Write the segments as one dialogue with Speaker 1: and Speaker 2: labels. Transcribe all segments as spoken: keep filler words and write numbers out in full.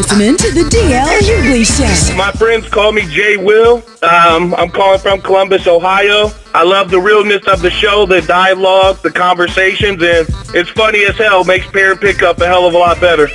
Speaker 1: listening to the D L Hughley Show.
Speaker 2: My friends call me Jay Will. Um, I'm calling from Columbus, Ohio. I love the realness of the show, the dialogue, the conversations, and it's funny as hell. Makes parent pickup a hell of a lot better.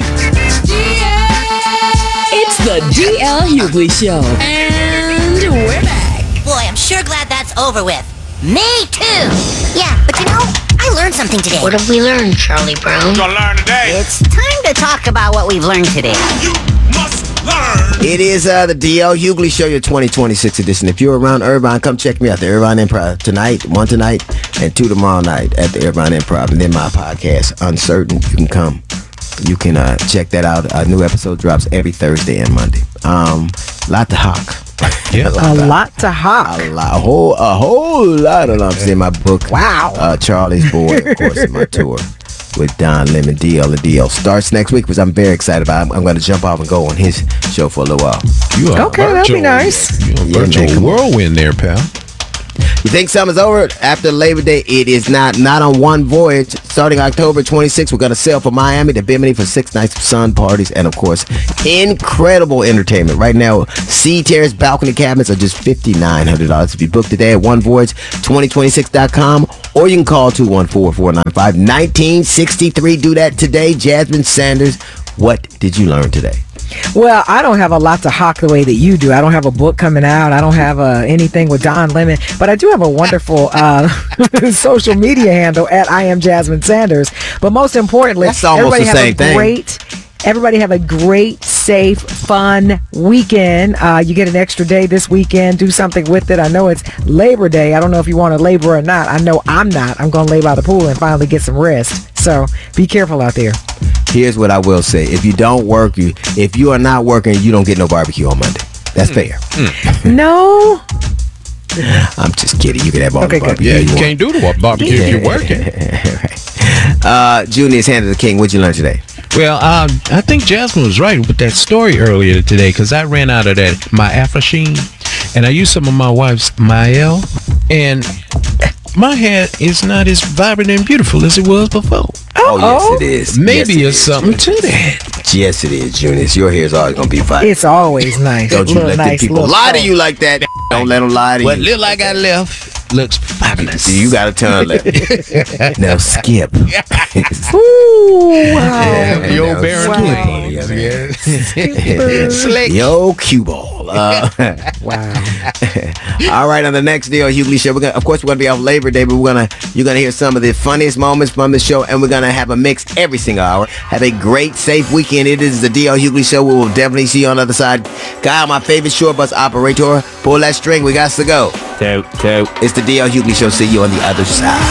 Speaker 1: It's the D L Hughley Show. And we're back.
Speaker 3: Boy, I'm sure glad that's over with. Me too. Yeah, but you know, I learned something today.
Speaker 4: What have we learned, Charlie Brown?
Speaker 5: We're gonna learn today.
Speaker 3: It's time to talk about what we've learned today.
Speaker 5: You must learn.
Speaker 6: It is uh, the D L Hughley Show, your twenty twenty-six edition. If you're around Irvine, come check me out. The Irvine Improv tonight, one tonight, and two tomorrow night at the Irvine Improv. And then my podcast, Uncertain. You can come. You can uh, check that out. A new episode drops every Thursday and Monday. Um, lot to hawk.
Speaker 7: Yeah,
Speaker 6: a lot,
Speaker 7: a lot to hawk.
Speaker 6: A lot, a whole, a whole lot of them. In my book.
Speaker 7: Wow.
Speaker 6: Uh, Charlie's Boy, of course, in my tour with Don Lemon. D L. The D L starts next week, which I'm very excited about. I'm, I'm going to jump off and go on his show for a little while.
Speaker 7: You are okay, that'd be nice.
Speaker 8: You're a
Speaker 6: Yeah,
Speaker 8: virtual
Speaker 6: man, come on.
Speaker 8: whirlwind there, pal.
Speaker 6: You think summer's over? After Labor Day, it is not. Not on one voyage. Starting October twenty-sixth, we're going to sail from Miami to Bimini for six nights of sun parties and, of course, incredible entertainment. Right now, sea terrace balcony cabins are just five thousand nine hundred dollars. If you book today at one voyage twenty twenty-six dot com, or you can call two one four, four nine five, one nine six three. Do that today. Jasmine Sanders, what did you learn today?
Speaker 7: Well, I don't have a lot to hawk the way that you do. I don't have a book coming out. I don't have uh, anything with Don Lemon, but I do have a wonderful uh, social media handle at I am Jasmine Sanders. But most importantly,
Speaker 6: That's almost
Speaker 7: everybody
Speaker 6: the
Speaker 7: have
Speaker 6: same
Speaker 7: a
Speaker 6: thing.
Speaker 7: great. Everybody have a great, safe, fun weekend. Uh, you get an extra day this weekend. Do something with it. I know it's Labor Day. I don't know if you want to labor or not. I know I'm not. I'm going to lay by the pool and finally get some rest. So be careful out there.
Speaker 6: Here's what I will say. If you don't work, you if you are not working, you don't get no barbecue on Monday. That's fair.
Speaker 7: No.
Speaker 6: I'm just kidding. You can have all
Speaker 7: Okay,
Speaker 6: the
Speaker 7: good.
Speaker 6: barbecue.
Speaker 8: Yeah, you can't do the barbecue if you're working.
Speaker 6: Right. Uh, Junior's Hand of the King. What'd you learn today?
Speaker 8: Well, um, I think Jasmine was right with that story earlier today because I ran out of that my Afrasheen and I used some of my wife's Mael, and my hair is not as vibrant and beautiful as it was before.
Speaker 6: Oh, yes, it is.
Speaker 8: Maybe
Speaker 6: yes,
Speaker 8: it's something to that.
Speaker 6: Yes, it is, Junior. Your hair is always going to be fine.
Speaker 7: It's always nice.
Speaker 6: Don't you
Speaker 7: Little
Speaker 6: let
Speaker 7: nice,
Speaker 6: the people
Speaker 7: little
Speaker 6: lie to
Speaker 7: soft.
Speaker 6: you like that. Don't let them lie to
Speaker 8: What
Speaker 6: you.
Speaker 8: little I got left looks fabulous.
Speaker 6: See, you got a ton left. Now skip.
Speaker 7: Ooh, wow.
Speaker 8: The old
Speaker 6: Now
Speaker 8: Baron
Speaker 6: skip
Speaker 8: Twin.
Speaker 6: on the other hand.
Speaker 8: Slick.
Speaker 6: Yo, cue ball. Uh,
Speaker 7: Wow.
Speaker 6: all right, on the next D L Hughley Show, we're gonna, of course, we're gonna be off Labor Day, but we're gonna you're gonna hear some of the funniest moments from the show, and we're gonna have a mix every single hour. Have a great, safe weekend. It is the D L Hughley Show. We will definitely see you on the other side. Kyle, my favorite short bus operator, pull that string. We got to go.
Speaker 2: Toot, toot.
Speaker 6: It's the D L Hughley Show. See you on the other side.